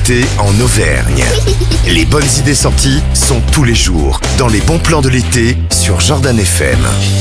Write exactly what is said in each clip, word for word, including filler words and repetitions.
l'été en Auvergne. Les bonnes idées sorties sont tous les jours dans les bons plans de l'été sur Jordan F M.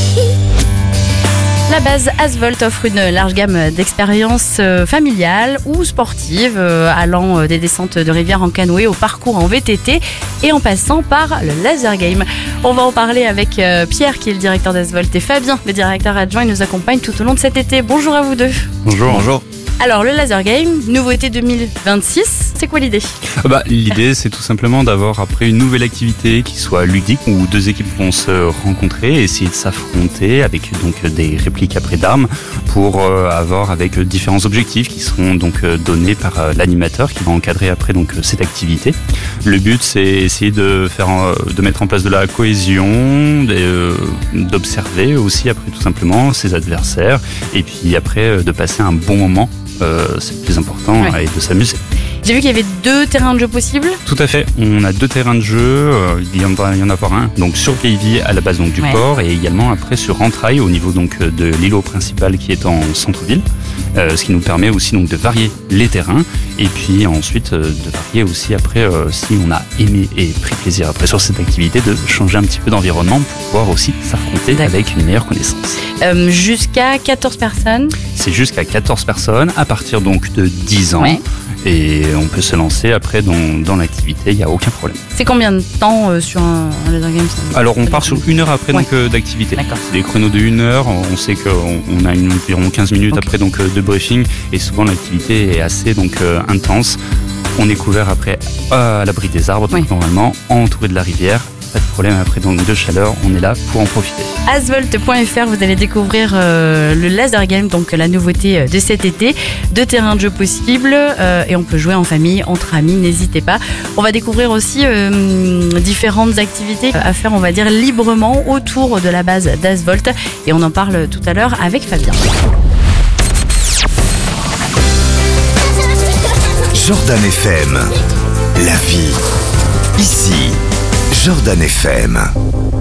La base Asvolt offre une large gamme d'expériences familiales ou sportives, allant des descentes de rivière en canoë au parcours en V T T et en passant par le laser game. On va en parler avec Pierre qui est le directeur d'Asvolt et Fabien, le directeur adjoint. Il nous accompagne tout au long de cet été. Bonjour à vous deux. Bonjour. Bonjour. Alors le laser game, nouveauté deux mille vingt-six, c'est quoi l'idée ? bah, L'idée c'est tout simplement d'avoir après une nouvelle activité qui soit ludique où deux équipes vont se rencontrer et essayer de s'affronter avec donc des répliques après d'armes pour euh, avoir avec différents objectifs qui seront donc donnés par euh, l'animateur qui va encadrer après donc cette activité. Le but c'est essayer de faire euh, de mettre en place de la cohésion, de, euh, d'observer aussi après tout simplement ses adversaires et puis après euh, de passer un bon moment. Euh, c'est le plus important, ouais. Et de s'amuser. J'ai vu qu'il y avait deux terrains de jeu possibles. Tout à fait, on a deux terrains de jeu, euh, il y en va y en avoir un donc sur Gayvie à la base donc du ouais. port et également après sur Rentrailles au niveau donc de l'îlot principal qui est en centre-ville, euh, ce qui nous permet aussi donc de varier les terrains et puis ensuite euh, de varier aussi après euh, si on a aimé et pris plaisir après sur cette activité de changer un petit peu d'environnement pour pouvoir aussi s'affronter D'accord. avec une meilleure connaissance. Euh, jusqu'à quatorze personnes. C'est jusqu'à quatorze personnes à partir donc de dix ans. Ouais. Et on peut se lancer après dans, dans l'activité, il n'y a aucun problème. C'est combien de temps euh, sur un, un laser game ça, Alors on part sur une heure après ouais. donc, euh, d'activité. D'accord. C'est des créneaux de une heure, on sait qu'on on a une, environ quinze minutes okay. après donc, euh, de briefing et souvent l'activité est assez donc, euh, intense. On est couvert après à l'abri des arbres ouais. donc, normalement, entouré de la rivière. Pas de problème après donc de chaleur, on est là pour en profiter. Asvolt point F R, vous allez découvrir euh, le laser game, donc la nouveauté de cet été. Deux terrains de jeu possibles euh, et on peut jouer en famille, entre amis, n'hésitez pas. On va découvrir aussi euh, différentes activités à faire, on va dire, librement autour de la base d'Asvolt et on en parle tout à l'heure avec Fabien. Jordan F M, la vie, ici, Jordan F M.